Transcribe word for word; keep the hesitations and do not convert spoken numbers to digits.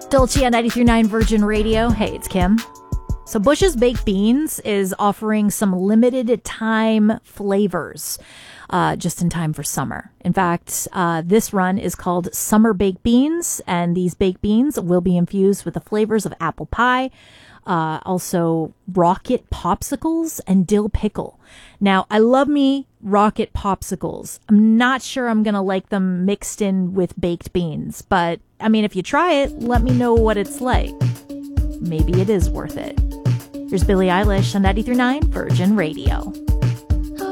Dolce on ninety-three point nine Virgin Radio. Hey, it's Kim. So Bush's Baked Beans is offering some limited time flavors uh, just in time for summer. In fact, uh, this run is called Summer Baked Beans, and these baked beans will be infused with the flavors of apple pie, uh, also rocket popsicles and dill pickle. Now, I love me rocket popsicles. I'm not sure I'm going to like them mixed in with baked beans, but I mean, if you try it, let me know what it's like. Maybe it is worth it. Here's Billie Eilish on ninety-three point nine Virgin Radio.